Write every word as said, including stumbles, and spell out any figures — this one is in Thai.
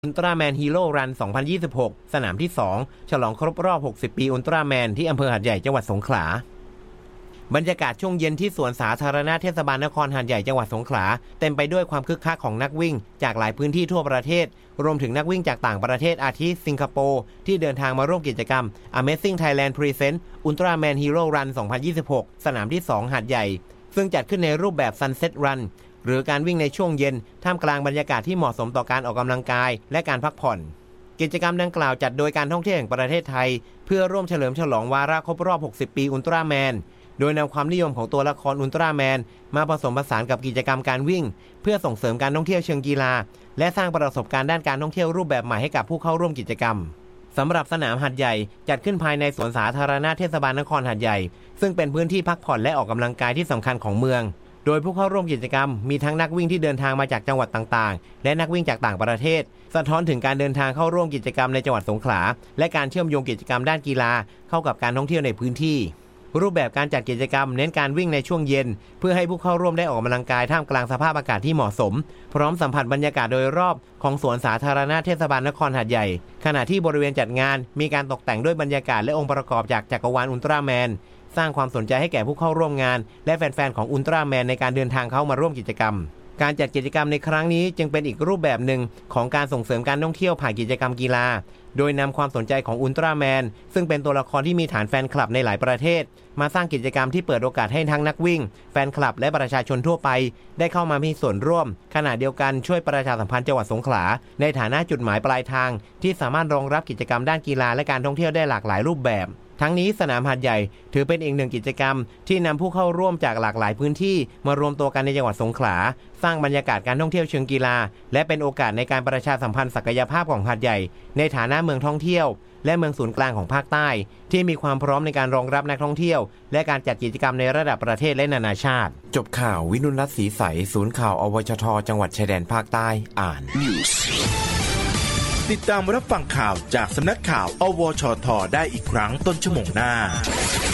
อุลตร้าแมนฮีโร่รัน สองพันยี่สิบหก สนามที่ สอง ฉลองครบรอบ หกสิบ ปีอุลตร้าแมนที่อำเภอหาดใหญ่จังหวัดสงขลาบรรยากาศช่วงเย็นที่สวนสาธารณะเทศบาลนครหาดใหญ่จังหวัดสงขลาเต็มไปด้วยความคึกคักของนักวิ่งจากหลายพื้นที่ทั่วประเทศรวมถึงนักวิ่งจากต่างประเทศอาทิสิงคโปร์ที่เดินทางมาร่วมกิจกรรม Amazing Thailand Present Ultraman Hero Run สองพันยี่สิบหก สนามที่ สอง หาดใหญ่ซึ่งจัดขึ้นในรูปแบบ Sunset Run หรือการวิ่งในช่วงเย็นท่ามกลางบรรยากาศที่เหมาะสมต่อการออกกำลังกายและการพักผ่อนกิจกรรมดังกล่าวจัดโดยการท่องเที่ยวแห่งประเทศไทยเพื่อร่วมเฉลิมฉลองวาระครบรอบ หกสิบ ปีอุลตร้าแมนโดยนำความนิยมของตัวละครอุลตร้าแมนมาผสมผสานกับกิจกรรมการวิ่งเพื่อส่งเสริมการท่องเที่ยวเชิงกีฬาและสร้างประสบการณ์ด้านการท่องเที่ยวรูปแบบใหม่ให้กับผู้เข้าร่วมกิจกรรมสำหรับสนามหาดใหญ่จัดขึ้นภายในสวนสาธารณะเทศบาลนครหาดใหญ่ซึ่งเป็นพื้นที่พักผ่อนและออกกำลังกายที่สำคัญของเมืองโดยผู้เข้าร่วมกิจกรรมมีทั้งนักวิ่งที่เดินทางมาจากจังหวัดต่างๆและนักวิ่งจากต่างประเทศสะท้อนถึงการเดินทางเข้าร่วมกิจกรรมในจังหวัดสงขลาและการเชื่อมโยงกิจกรรมด้านกีฬาเข้ากับการท่องเที่ยวในพื้นที่รูปแบบการจัดกิจกรรมเน้นการวิ่งในช่วงเย็นเพื่อให้ผู้เข้าร่วมได้ออกกำลังกายท่ามกลางสภาพอากาศที่เหมาะสมพร้อมสัมผัสบรรยากาศโดยรอบของสวนสาธารณะเทศบาลนครหาดใหญ่ขณะที่บริเวณจัดงานมีการตกแต่งด้วยบรรยากาศและองค์ประกอบจากจักรวาลอุลตร้าแมนสร้างความสนใจให้แก่ผู้เข้าร่วมงานและแฟนๆของอุลตร้าแมนในการเดินทางเข้ามาร่วมกิจกรรมการจัดกิจกรรมในครั้งนี้จึงเป็นอีกรูปแบบหนึ่งของการส่งเสริมการท่องเที่ยวผ่านกิจกรรมกีฬาโดยนำความสนใจของอุลตร้าแมนซึ่งเป็นตัวละครที่มีฐานแฟนคลับในหลายประเทศมาสร้างกิจกรรมที่เปิดโอกาสให้ทั้งนักวิ่งแฟนคลับและประชาชนทั่วไปได้เข้ามามีส่วนร่วมขณะเดียวกันช่วยประชาสัมพันธ์จังหวัดสงขลาในฐานะจุดหมายปลายทางที่สามารถรองรับกิจกรรมด้านกีฬาและการท่องเที่ยวได้หลากหลายรูปแบบทั้งนี้สนามหาดใหญ่ถือเป็นอีกหนึ่งกิจกรรมที่นำผู้เข้าร่วมจากหลากหลายพื้นที่มารวมตัวกันในจังหวัดสงขลาสร้างบรรยากาศการท่องเที่ยวเชิงกีฬาและเป็นโอกาสในการประชาสัมพันธ์ศักยภาพของหาดใหญ่ในฐานะเมืองท่องเที่ยวและเมืองศูนย์กลางของภาคใต้ที่มีความพร้อมในการรองรับนักท่องเที่ยวและการจัดกิจกรรมในระดับประเทศและนานาชาติจบข่าววินุรัตน์ศรีใสศูนย์ข่าวอวชทจังหวัดชายแดนภาคใต้อ่านติดตามรับฟังข่าวจากสำนักข่าวอวชทได้อีกครั้งต้นชั่วโมงหน้า